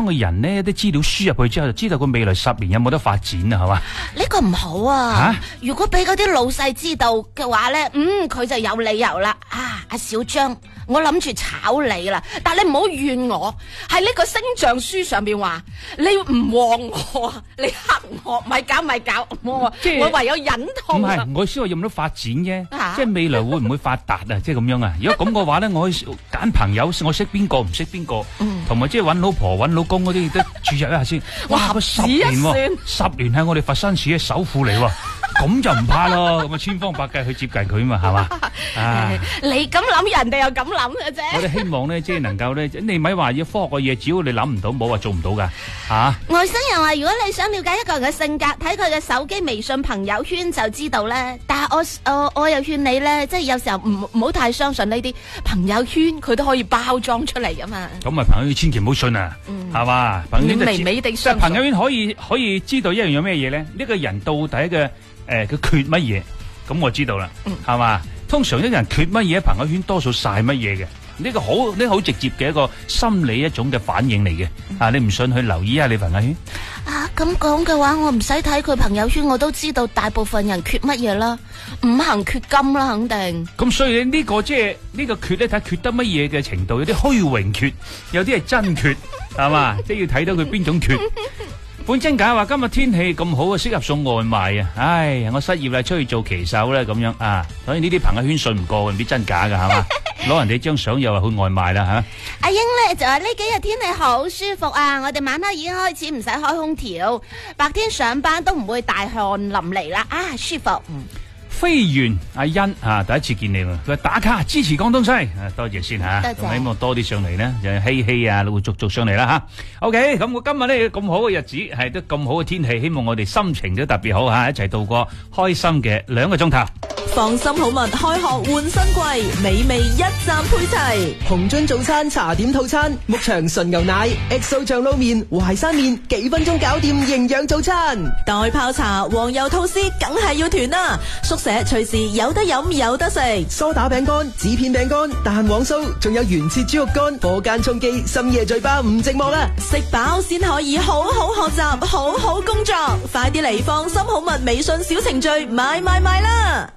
個人呢啲資料輸入去之後，就知道佢未來10年有冇得發展啊，係嘛？ 呢個唔好啊！如果俾嗰啲老細知道嘅話咧，佢就有理由啦。阿小張，我諗住炒你啦，但你唔好怨我，係呢個星象書上邊話你唔旺我，你黑我，咪搞，我唯有忍痛。 唔係，我先話有冇得發展啫，即係未來會唔會發達啊？即係咁樣啊？如果咁嘅話咧，我可以揀朋友，我識邊個唔識邊個，同埋即係搵老婆搵老公嗰啲都注入一下先。哇，個10年，10年係我哋佛山市嘅首富嚟喎。咁就唔怕咯，咁啊千方百計去接近佢嘛，係嘛？ 你咁諗，人哋又咁諗嘅啫。 我哋希望咧，即係能夠咧，你咪話要科學嘅嘢，只要你諗唔到，冇話做唔到噶。 外星人話，如果你想了解一個人嘅性格，睇佢嘅手機微信朋友圈就知道咧。但係我又勸你咧，即係有時候唔好太相信呢啲朋友圈，佢都可以包裝出嚟噶嘛。 咁啊，朋友圈千祈唔好信啊，係嘛？朋友圈微微地相信。 朋友圈可以知道一樣有咩嘢咧？呢個人到底嘅佢缺乜嘢？咁我知道啦，係嘛？通常一個人缺乜嘢，朋友圈多數晒乜嘢嘅。呢個好直接嘅一個心理一種嘅反應嚟嘅。你唔信去留意下你朋友圈。 咁講嘅話，我唔使睇佢朋友圈，我都知道大部分人缺乜嘢啦。五行缺金啦，肯定。咁所以呢個即係呢個缺咧，睇缺得乜嘢嘅程度，有啲虛榮缺，有啲係真缺，係嘛？即係要睇到佢邊種缺。本真假話今日天氣咁好啊，適合送外賣啊！唉，我失業啦，出去做騎手啦咁樣啊！所以呢啲朋友圈信唔過，唔知真假噶係嘛？攞人哋張相又話去外賣啦吓！ 阿英咧就話呢幾日天氣好舒服啊！我哋晚黑已經開始唔使開空調，白天上班都唔會大汗淋漓啦啊，舒服！ 飛源阿欣第一次見你喎，佢話打卡支持廣東西，多謝先吓，咁希望多啲上嚟咧，就希希啊，陸陸續續上嚟啦吓。OK，咁我今日咧咁好嘅日子，係都咁好嘅天氣，希望我哋心情都特別好吓，一齊度過開心嘅2個鐘頭。 放心好物開學換新季，美味一站配齊。 紅樽早餐茶點套餐，牧場純牛奶 XO 醬撈麵、淮山麵，幾分鐘搞掂營養早餐。 袋泡茶、黃油吐司，梗係要團啦！宿舍隨時有得飲有得食。 梳打餅乾、紙片餅乾、蛋黃酥，仲有原切豬肉乾，課間充飢，深夜嘴巴唔寂寞啦！ 食飽先可以好好學習，好好工作。快啲嚟放心好物微信小程序買啦！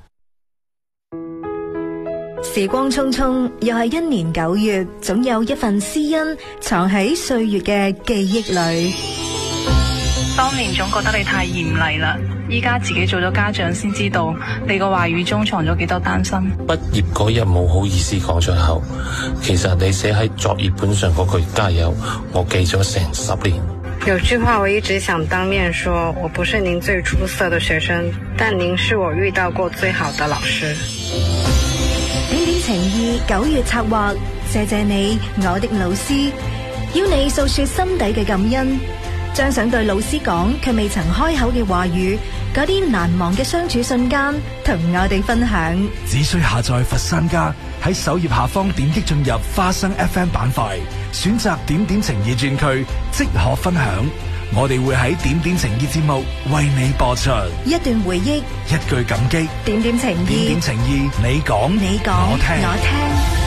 時光匆匆，又係1年9月，總有一份私恩藏喺歲月嘅記憶裏。 當年總覺得你太嚴厲啦，依家自己做咗家長先知道，你個話語中藏咗幾多擔心。 畢業嗰日冇好意思講出口，其實你寫喺作業本上嗰句加油，我記咗成10年。 有句話我一直想當面說，我不是您最出色的學生，但您是我遇到過最好的老師。 點點情意9月策劃，謝謝你，我的老師，要你訴說心底嘅感恩，將想對老師講卻未曾開口嘅話語，嗰啲難忘嘅相處瞬間，同我哋分享。 只需下載佛山家，喺首頁下方點擊進入花生 FM 板塊，選擇點點情意專區，即可分享。我哋會喺點點情意節目為你播出一段回憶， 一句感激， 點點情意， 點點情意，你講， 我聽。